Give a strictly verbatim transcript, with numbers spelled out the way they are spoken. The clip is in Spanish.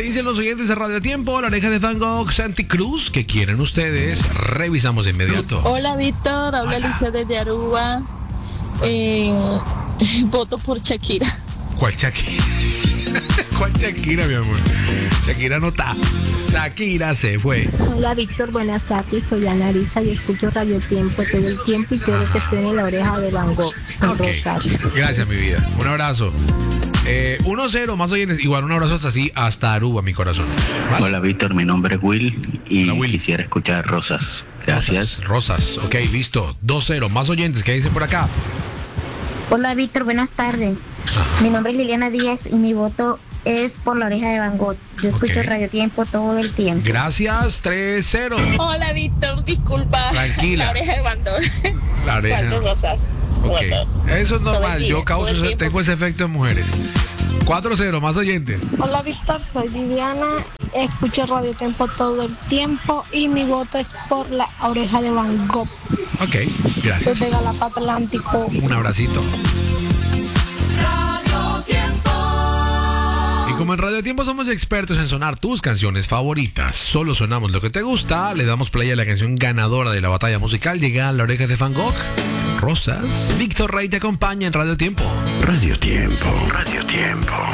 dicen los oyentes de Radio Tiempo? La Oreja de Van Gogh, Santi Cruz. ¿Qué quieren ustedes? Revisamos de inmediato. Hola, Víctor. Habla Alicia desde Aruba. Eh, voto por Shakira. ¿Cuál Shakira? ¿Cuál Shakira, mi amor? Shakira no está. Shakira se fue. Hola, Víctor. Buenas tardes. Soy Ana Arisa y escucho Radio Tiempo todo el tiempo y quiero que suene La Oreja de Van Gogh. Ok. Gracias, mi vida. Un abrazo. Eh, uno cero, más oyentes. Igual un abrazo hasta así, hasta Aruba, mi corazón. ¿Vale? Hola, Víctor. Mi nombre es Will y Hola, Will. quisiera escuchar Rosas. Gracias. Rosas, Rosas. Ok, listo. dos cero. Más oyentes. ¿Qué dicen por acá? Hola, Víctor. Buenas tardes. Ajá. Mi nombre es Liliana Díaz y mi voto es por La Oreja de Van Gogh. Yo escucho Ok. Radio Tiempo todo el tiempo. Gracias. tres cero. Hola, Víctor. Disculpa. Tranquila. La Oreja de Van Gogh. La oreja. ¿Cuántas rosas? Ok. Votos. Eso es normal. Todo el día, Yo causo todo el ese- tiempo. tengo ese efecto en mujeres. cuatro cero. Más oyentes. Hola, Víctor, soy Viviana, escucho Radio Tiempo todo el tiempo y mi voto es por La Oreja de Van Gogh, Ok. Gracias. desde Galapa Atlántico. Un abracito. Y como en Radio Tiempo somos expertos en sonar tus canciones favoritas, solo sonamos lo que te gusta, le damos play a la canción ganadora de la batalla musical, llega La Oreja de Van Gogh, Rosas. Víctor Rey te acompaña en Radio Tiempo. Radio Tiempo. Radio Tiempo.